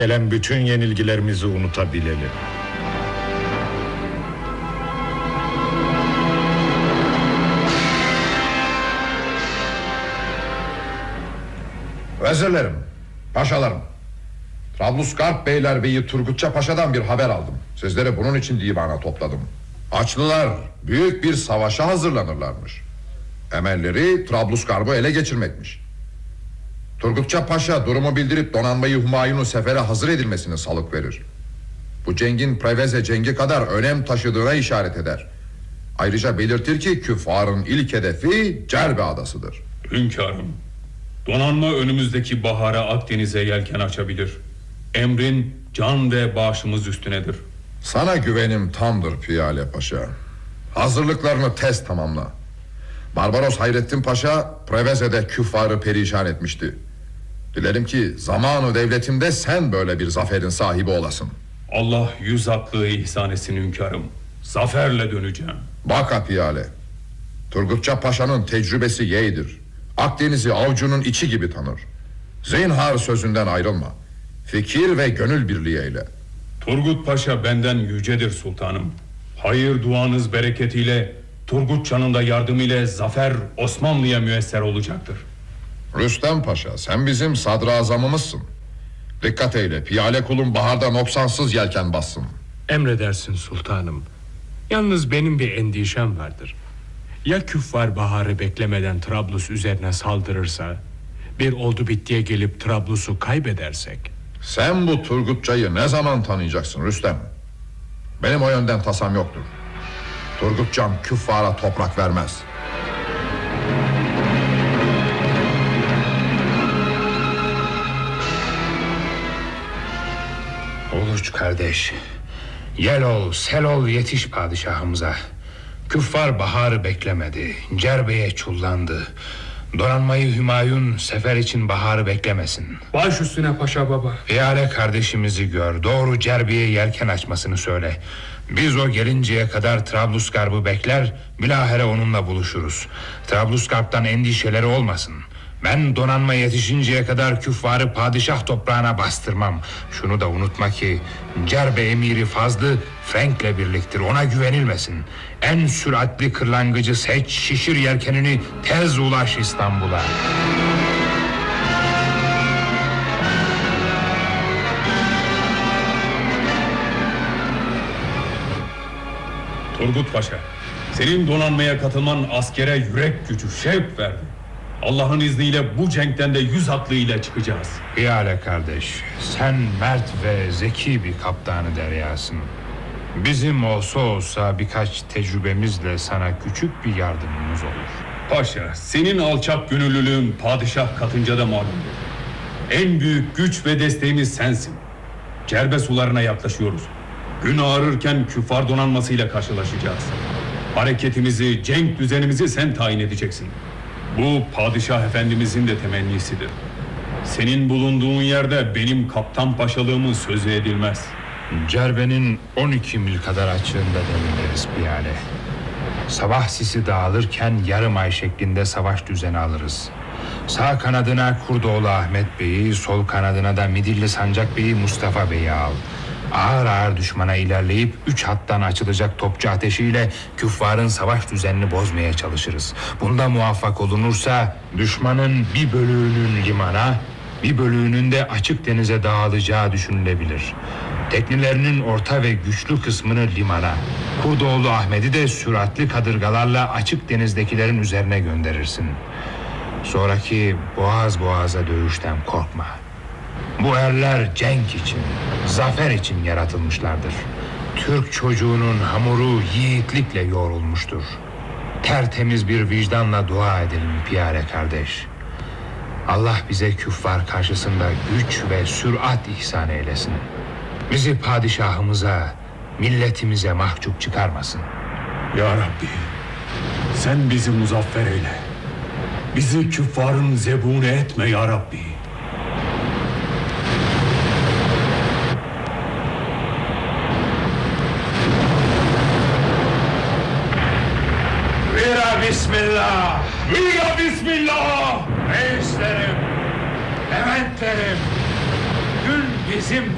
Gelen bütün yenilgilerimizi unutabilelim. Vezirlerim, paşalarım, Trablusgarp Beylerbeyi Turgutça Paşa'dan bir haber aldım. Sizleri bunun için divana topladım. Haçlılar büyük bir savaşa hazırlanırlarmış. Emelleri Trablusgarp'ı ele geçirmekmiş. Turgutça Paşa durumu bildirip donanmayı Humayun'un sefere hazır edilmesini salık verir. Bu cengin Preveze cengi kadar önem taşıdığına işaret eder. Ayrıca belirtir ki küffarın ilk hedefi Cerbe adasıdır. Hünkârım, donanma önümüzdeki bahara Akdeniz'e yelken açabilir. Emrin can ve bağışımız üstünedir. Sana güvenim tamdır Piyale Paşa. Hazırlıklarını tez tamamla. Barbaros Hayrettin Paşa Preveze'de küffarı perişan etmişti. Dilerim ki zamanı devletimde sen böyle bir zaferin sahibi olasın. Allah yüz aklı ihsan etsin hünkârım. Zaferle döneceğim. Baka Piyale, Turgutça Paşa'nın tecrübesi yeğdir. Akdeniz'i avucunun içi gibi tanır. Zinhar sözünden ayrılma. Fikir ve gönül birliği eyle. Turgut Paşa benden yücedir sultanım. Hayır duanız bereketiyle, Turgutça'nın da yardımıyla zafer Osmanlı'ya müesser olacaktır. Rüstem Paşa, sen bizim sadrazamımızsın. Dikkat eyle, Piyale kulun baharda noksansız yelken bassın. Emredersin sultanım. Yalnız benim bir endişem vardır. Ya küffar baharı beklemeden Trablus üzerine saldırırsa, bir oldu bittiye gelip Trablus'u kaybedersek? Sen bu Turgutçayı ne zaman tanıyacaksın Rüstem? Benim o yönden tasam yoktur. Turgutcan küffara toprak vermez. Uluç kardeş, yel ol sel ol yetiş padişahımıza. Küffar baharı beklemedi, Cerbe'ye çullandı. Donanmayı Hümayun sefer için baharı beklemesin. Baş üstüne paşa baba. Piyale kardeşimizi gör, doğru Cerbe'ye yelken açmasını söyle. Biz o gelinceye kadar Trablusgarp'ı bekler, bilahare onunla buluşuruz. Trablusgarp'tan endişeleri olmasın. Ben donanma yetişinceye kadar küffarı padişah toprağına bastırmam. Şunu da unutma ki Cerbe emiri Fazlı Frenk'le birliktir, ona güvenilmesin. En süratli kırlangıcı seç, şişir yelkenini, tez ulaş İstanbul'a. Turgut Paşa, senin donanmaya katılman askere yürek gücü, şevk verdi. Allah'ın izniyle bu cenkten de yüz aklıyla çıkacağız. Piyale kardeş, sen mert ve zeki bir kaptanı deryasın. Bizim olsa birkaç tecrübemizle sana küçük bir yardımımız olur. Paşa, senin alçak gönüllülüğün padişah katınca da malumdur. En büyük güç ve desteğimiz sensin. Cerbe sularına yaklaşıyoruz. Gün ağarırken küffar donanmasıyla karşılaşacağız. Hareketimizi, cenk düzenimizi sen tayin edeceksin. Bu padişah efendimizin de temennisidir. Senin bulunduğun yerde benim kaptan paşalığımın sözü edilmez. Cerbe'nin 12 mil kadar açığında demirleriz Piyale. Sabah sisi dağılırken yarım ay şeklinde savaş düzeni alırız. Sağ kanadına Kurdoğlu Ahmet Bey'i, sol kanadına da Midilli Sancak Bey'i Mustafa Bey'i al. Ağır ağır düşmana ilerleyip 3 hattan açılacak topçu ateşiyle küffarın savaş düzenini bozmaya çalışırız. Bunda muvaffak olunursa düşmanın bir bölüğünün limana, bir bölüğünün de açık denize dağılacağı düşünülebilir. Teknelerinin orta ve güçlü kısmını limana, Kurdoğlu Ahmet'i de süratli kadırgalarla açık denizdekilerin üzerine gönderirsin. Sonraki boğaz boğaza dövüşten korkma. Bu erler cenk için, zafer için yaratılmışlardır. Türk çocuğunun hamuru yiğitlikle yoğrulmuştur. Tertemiz bir vicdanla dua edelim Piyale kardeş. Allah bize küffar karşısında güç ve sürat ihsan eylesin. Bizi padişahımıza, milletimize mahcup çıkarmasın. Ya Rabbi, sen bizi muzaffer eyle. Bizi küffarın zebuni etme ya Rabbi. Vira bismillah! Vira bismillah! Reislerim, Leventlerim, gün bizim